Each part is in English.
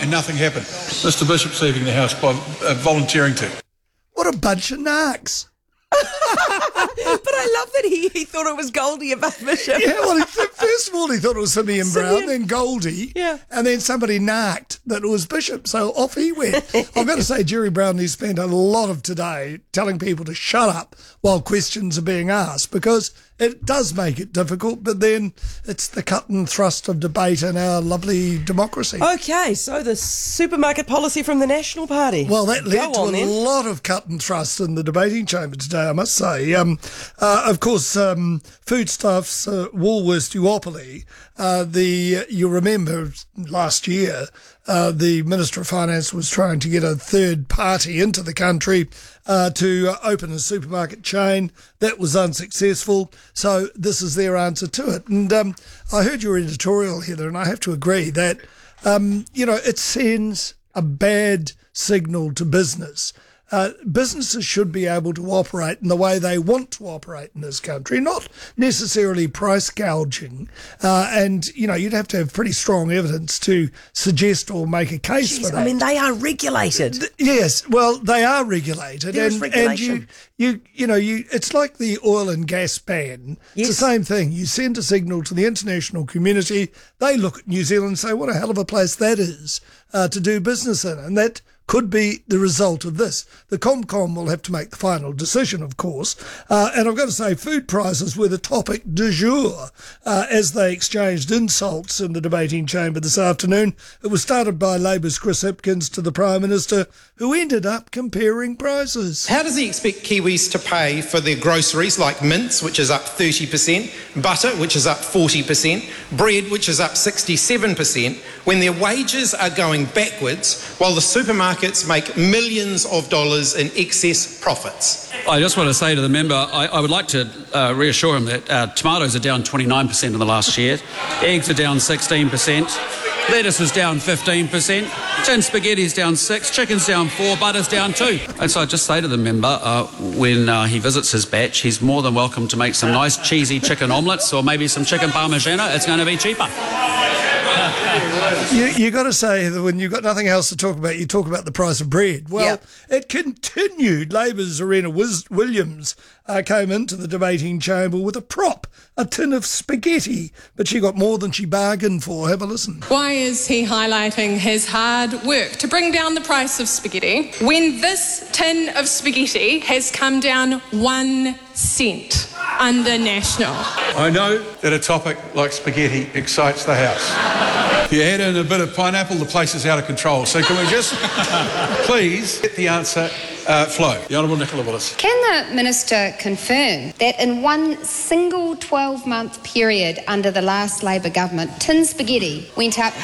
and nothing happened. Mr Bishop's leaving the House by volunteering to. What a bunch of narcs. But I love that he thought it was Goldie above Bishop. Yeah, well, first of all, he thought it was Simeon Brown, then Goldie, and then somebody narked that it was Bishop, so off he went. I've got to say, Jerry Brown, he spent a lot of today telling people to shut up while questions are being asked, because it does make it difficult, but then it's the cut and thrust of debate in our lovely democracy. Okay, so the supermarket policy from the National Party. Well, that led to a lot of cut and thrust in the debating chamber today, I must say. Of course, foodstuffs, Woolworths duopoly. You remember last year, the Minister of Finance was trying to get a third party into the country to open a supermarket chain. That was unsuccessful, so this is their answer to it. And I heard your editorial, Heather, and I have to agree that, it sends a bad signal to business. Businesses should be able to operate in the way they want to operate in this country, not necessarily price gouging. And you'd have to have pretty strong evidence to suggest or make a case for that. I mean, they are regulated. Yes, well, they are regulated. There is regulation. And it's like the oil and gas ban. Yes. It's the same thing. You send a signal to the international community. They look at New Zealand and say, what a hell of a place that is to do business in. And that could be the result of this. The Comcom will have to make the final decision, of course. And I've got to say, food prices were the topic du jour as they exchanged insults in the debating chamber this afternoon. It was started by Labour's Chris Hipkins to the Prime Minister, who ended up comparing prices. How does he expect Kiwis to pay for their groceries like mince, which is up 30%, butter, which is up 40%, bread, which is up 67%, when their wages are going backwards while the supermarkets make millions of dollars in excess profits? I just want to say to the member, I would like to reassure him that tomatoes are down 29% in the last year, eggs are down 16%, lettuce is down 15%, tin spaghetti is down 6%, chicken's down 4%, butter's down 2%. And so I just say to the member, when he visits his batch, he's more than welcome to make some nice cheesy chicken omelettes or maybe some chicken parmigiana. It's going to be cheaper. You got to say that when you've got nothing else to talk about, you talk about the price of bread. Well, It continued. Labour's Serena Williams came into the debating chamber with a prop, a tin of spaghetti, but she got more than she bargained for. Have a listen. Why is he highlighting his hard work to bring down the price of spaghetti when this tin of spaghetti has come down 1 cent under National? I know that a topic like spaghetti excites the House. If you add in a bit of pineapple, the place is out of control. So can we just please get the answer flow? The Honourable Nicola Willis. Can the Minister confirm that in one single 12-month period under the last Labour government, tin spaghetti went up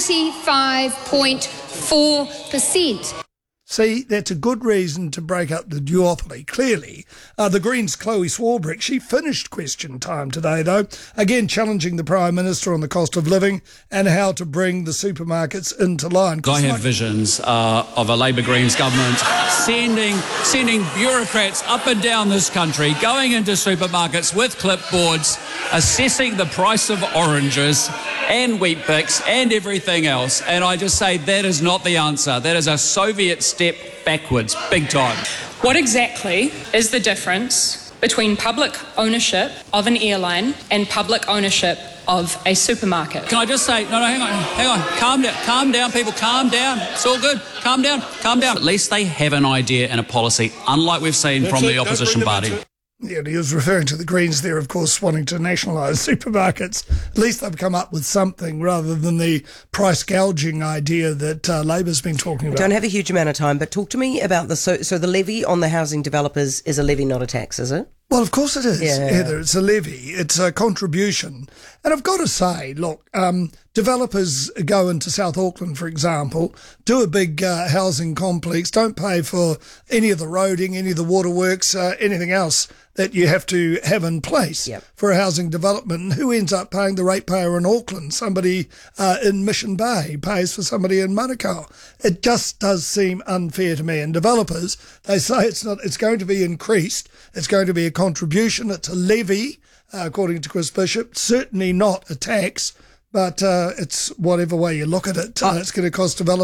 35.4%? See, that's a good reason to break up the duopoly, clearly. The Greens' Chloe Swarbrick, she finished question time today, though, again challenging the Prime Minister on the cost of living and how to bring the supermarkets into line. I have visions of a Labour Greens government sending bureaucrats up and down this country, going into supermarkets with clipboards, assessing the price of oranges and wheat bix and everything else. And I just say that is not the answer. That is a Soviet step backwards, big time. What exactly is the difference between public ownership of an airline and public ownership of a supermarket? Can I just say, no, hang on, calm down, people, calm down. It's all good, calm down. At least they have an idea and a policy, unlike we've seen from the opposition party. Yeah, he was referring to the Greens there, of course, wanting to nationalise supermarkets. At least they've come up with something rather than the price gouging idea that Labour's been talking about. I don't have a huge amount of time, but talk to me about so the levy on the housing developers is a levy, not a tax, is it? Well, of course it is, Yeah. Heather. It's a levy. It's a contribution. And I've got to say, look, developers go into South Auckland, for example, do a big housing complex, don't pay for any of the roading, any of the waterworks, anything else that you have to have in place for a housing development. And who ends up paying the ratepayer in Auckland? Somebody in Mission Bay pays for somebody in Manukau. It just does seem unfair to me. And developers, they say it's going to be increased. It's going to be a contribution. It's a levy, according to Chris Bishop. Certainly not a tax, but it's whatever way you look at it. It's going to cost developers